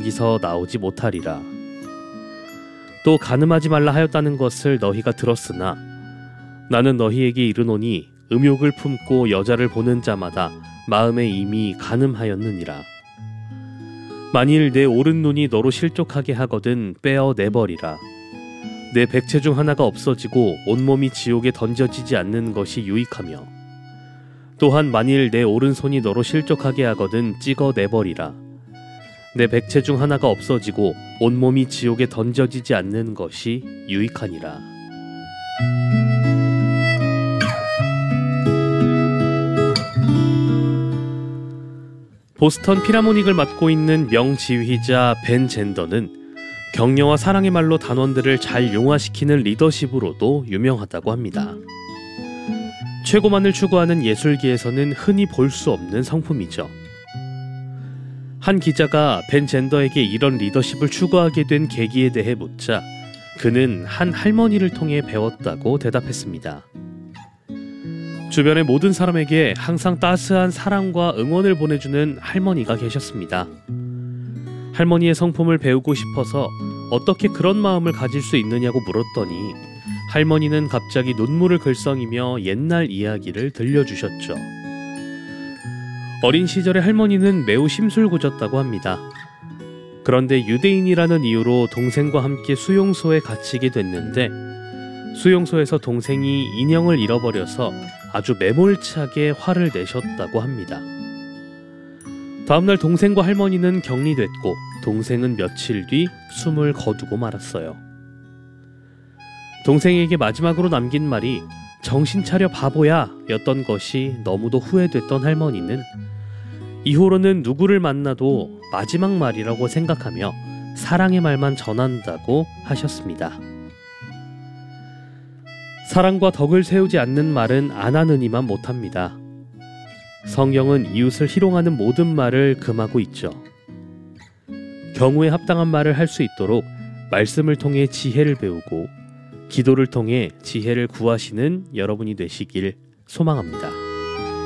여기서 나오지 못하리라. 또 간음하지 말라 하였다는 것을 너희가 들었으나 나는 너희에게 이르노니 음욕을 품고 여자를 보는 자마다 마음에 이미 간음하였느니라. 만일 내 오른 눈이 너로 실족하게 하거든 빼어 내버리라. 내 백체 중 하나가 없어지고 온몸이 지옥에 던져지지 않는 것이 유익하며 또한 만일 내 오른손이 너로 실족하게 하거든 찍어 내버리라. 내 백체 중 하나가 없어지고 온몸이 지옥에 던져지지 않는 것이 유익하니라. 보스턴 필하모닉을 맡고 있는 명지휘자 벤 젠더는 격려와 사랑의 말로 단원들을 잘 용화시키는 리더십으로도 유명하다고 합니다. 최고만을 추구하는 예술계에서는 흔히 볼 수 없는 성품이죠. 한 기자가 벤 젠더에게 이런 리더십을 추구하게 된 계기에 대해 묻자 그는 한 할머니를 통해 배웠다고 대답했습니다. 주변의 모든 사람에게 항상 따스한 사랑과 응원을 보내주는 할머니가 계셨습니다. 할머니의 성품을 배우고 싶어서 어떻게 그런 마음을 가질 수 있느냐고 물었더니 할머니는 갑자기 눈물을 글썽이며 옛날 이야기를 들려주셨죠. 어린 시절의 할머니는 매우 심술궂었다고 합니다. 그런데 유대인이라는 이유로 동생과 함께 수용소에 갇히게 됐는데 수용소에서 동생이 인형을 잃어버려서 아주 매몰차게 화를 내셨다고 합니다. 다음날 동생과 할머니는 격리됐고 동생은 며칠 뒤 숨을 거두고 말았어요. 동생에게 마지막으로 남긴 말이 정신 차려 바보야 였던 것이 너무도 후회됐던 할머니는 이후로는 누구를 만나도 마지막 말이라고 생각하며 사랑의 말만 전한다고 하셨습니다. 사랑과 덕을 세우지 않는 말은 안 하느니만 못합니다. 성경은 이웃을 희롱하는 모든 말을 금하고 있죠. 경우에 합당한 말을 할 수 있도록 말씀을 통해 지혜를 배우고 기도를 통해 지혜를 구하시는 여러분이 되시길 소망합니다.